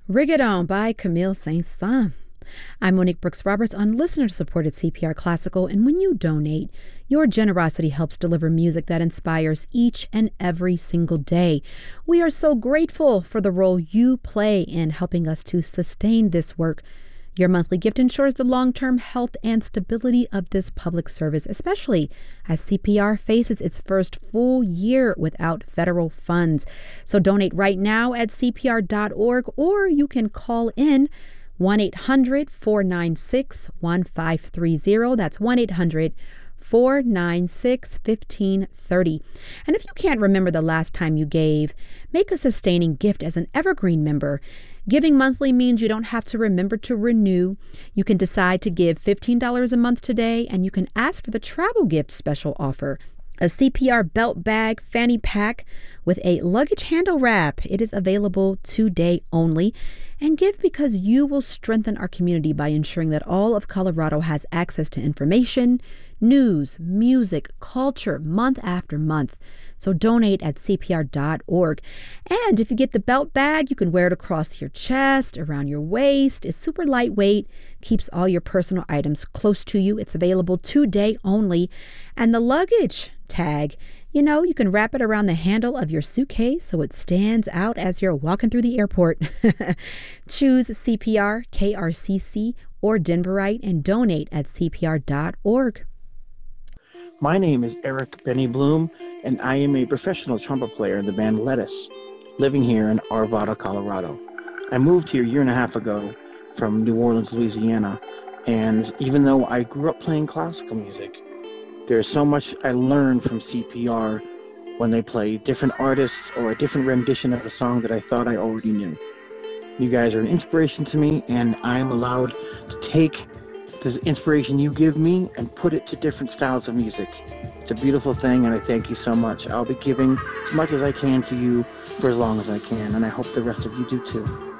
Rigadon by Camille Saint-Saëns. I'm Monique Brooks Roberts on listener-supported CPR Classical, and when you donate, your generosity helps deliver music that inspires each and every single day. We are so grateful for the role you play in helping us to sustain this work. Your monthly gift ensures the long-term health and stability of this public service, especially as CPR faces its first full year without federal funds. So donate right now at CPR.org, or you can call in 1-800-496-1530. That's 1-800-496-1530. And if you can't remember the last time you gave, make a sustaining gift as an Evergreen member. Giving monthly means you don't have to remember to renew. You can decide to give $15 a month today, and you can ask for the travel gift special offer, a CPR belt bag fanny pack with a luggage handle wrap. It is available today only. And give because you will strengthen our community by ensuring that all of Colorado has access to information, news, music, culture, month after month. So donate at CPR.org. And if you get the belt bag, you can wear it across your chest, around your waist. It's super lightweight, keeps all your personal items close to you. It's available today only. And the luggage tag, you can wrap it around the handle of your suitcase so it stands out as you're walking through the airport. Choose CPR, KRCC, or Denverite and donate at CPR.org. My name is Eric Benny Bloom, and I am a professional trumpet player in the band Lettuce, living here in Arvada, Colorado. I moved here a year and a half ago from New Orleans, Louisiana, and even though I grew up playing classical music, there's so much I learned from CPR when they play different artists or a different rendition of a song that I thought I already knew. You guys are an inspiration to me, and I'm allowed to take the inspiration you give me and put it to different styles of music. It's a beautiful thing, and I thank you so much. I'll be giving as much as I can to you for as long as I can, and I hope the rest of you do too.